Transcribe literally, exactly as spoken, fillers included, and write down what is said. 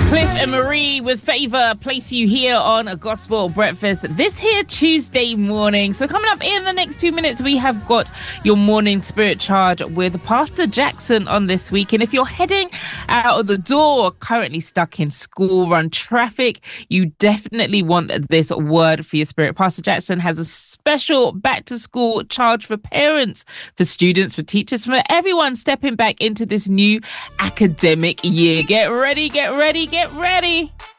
Cliff and Marie with Favour place you here on a Gospel Breakfast this here Tuesday morning. So coming up in the next two minutes, we have got your morning spirit charge with Pastor Jackson on this week. And if you're heading out of the door or currently stuck in school run traffic, you definitely want this word for your spirit. Pastor Jackson has a special back to school charge for parents, for students, for teachers, for everyone stepping back into this new academic year. Get ready, get ready, get ready.